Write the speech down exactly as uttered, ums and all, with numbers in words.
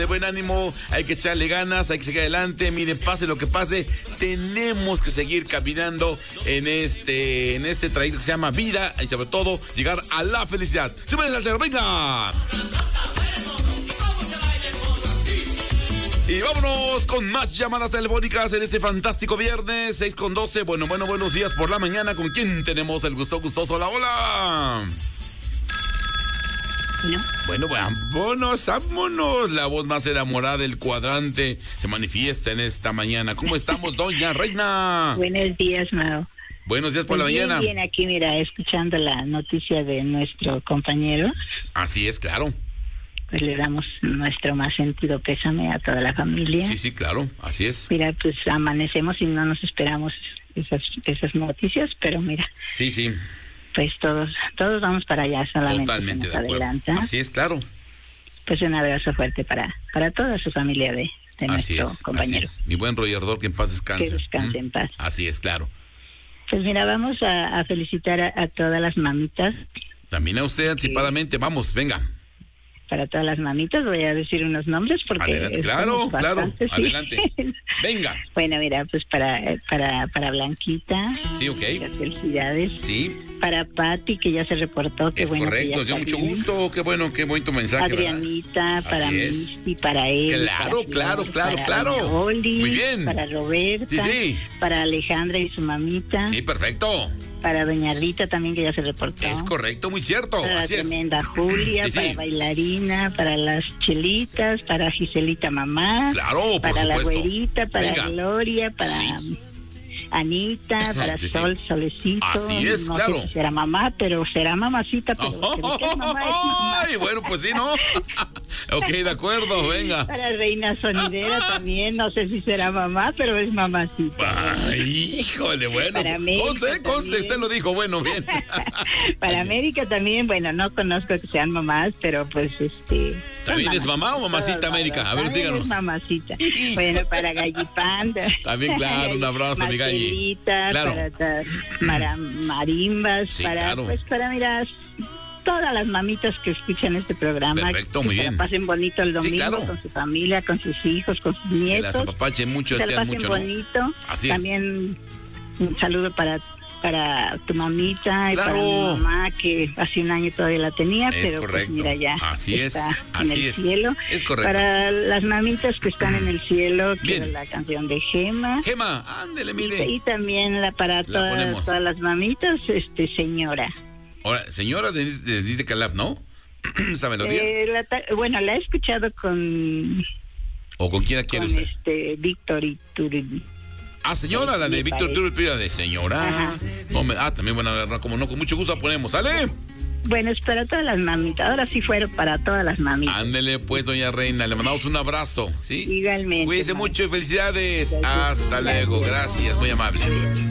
de buen ánimo, hay que echarle ganas, hay que seguir adelante. Miren, pase lo que pase, tenemos que seguir caminando en este, en este trayecto que se llama vida y sobre todo llegar a la felicidad. ¡Súbele al cero, venga! Y vámonos con más llamadas telefónicas en este fantástico viernes, seis con doce. Bueno, bueno, buenos días por la mañana. ¿Con quién tenemos el gusto gustoso? Hola, hola. ¿No? Bueno, vámonos, vámonos. La voz más enamorada del cuadrante se manifiesta en esta mañana. ¿Cómo estamos, doña Reina? Buenos días, Mao. Buenos días por Pues la bien, mañana. Bien, aquí, mira, escuchando la noticia de nuestro compañero. Así es, claro. Pues le damos nuestro más sentido pésame a toda la familia. Sí, sí, claro, así es. Mira, pues amanecemos y no nos esperamos esas esas noticias, pero mira. Sí, sí. Pues todos todos vamos para allá, solamente Totalmente de acuerdo. Adelanta. Así es, claro. Pues un abrazo fuerte para para toda su familia de, de así nuestro es, compañero. Así es. Mi buen rollador, que en paz descanse. Que descanse ¿Mm? en paz. Así es, claro. Pues mira, vamos a, a felicitar a, a todas las mamitas. También a usted anticipadamente, vamos, venga. Para todas las mamitas voy a decir unos nombres porque adelante, claro, claro, ¿sí? adelante. Venga. Bueno, mira, pues para para para Blanquita. Sí, ok. Muchas felicidades. Sí. Para Pati, que ya se reportó, qué es bueno. correcto, que ya dio mucho bien. gusto, qué bueno, qué bonito mensaje. Adrianita, ¿verdad? para Misty, para él. Claro, para claro, Flor, claro, para claro. Oli, muy bien. Para Roberta. Sí, sí. Para Alejandra y su mamita. Sí, perfecto. Para Doña Rita también, que ya se reportó. Es correcto, muy cierto. Para así la es. tremenda Julia, Sí, sí. para Bailarina, para las Chelitas, para Giselita Mamá. Claro, por para supuesto. la Güerita, para Venga. Gloria, para Sí. Anita, para Sí, sí. Sol, Solecito. Así es, no claro. sé si será mamá, pero será mamacita, pero que lo que es mamá es mamá. Ay, bueno, pues sí, ¿no? Ok, de acuerdo, venga. Para Reina Sonidera también, no sé si será mamá, pero es mamacita. Ay, híjole, bueno. Para América Conce, conce, también. usted lo dijo, bueno, bien. Para América también, bueno, no conozco que sean mamás, pero pues este... ¿También es mamá o mamacita, Todas, América? A ver, también díganos. es mamacita. Bueno, para Gallipanda. También, claro, un abrazo, mi Galli. Marcelita, Claro. para ta- mara- marimbas, Sí, para, claro. pues para mirar todas las mamitas que escuchan este programa. Perfecto, que muy se bien. la pasen bonito el domingo claro. con su familia, con sus hijos, con sus Que las nietos. apapachen mucho, Que se la sean pasen mucho, ¿no? bonito. Así es. También un saludo para para tu mamita y Claro. para mi mamá, que hace un año todavía la tenía, Es pero correcto. pues mira, ya Así es, está así en el es. cielo. Es correcto. Para las mamitas que están en el cielo, quiero Bien. la canción de Gema. Gema, ándele, Y, mire. y también la para La ponemos. todas, todas las mamitas, este señora. Ahora, señora de Denise Calaf, ¿no? ¿Esa melodía? Eh, la ta- bueno, la he escuchado con, ¿O con quién la quiere con usted? este Víctor y Turi. Ah, señora, la de Me Víctor parece. Turpira, de señora. Ajá. No, me- ah, también, bueno, como no, con mucho gusto la ponemos, ¿sale? Bueno, es para todas las mamitas. Ahora sí fueron para todas las mamitas. Ándele, pues, doña Reina, le mandamos un abrazo, ¿sí? Igualmente. Cuídese mamá. mucho y felicidades. Gracias. Hasta luego, gracias, muy amable.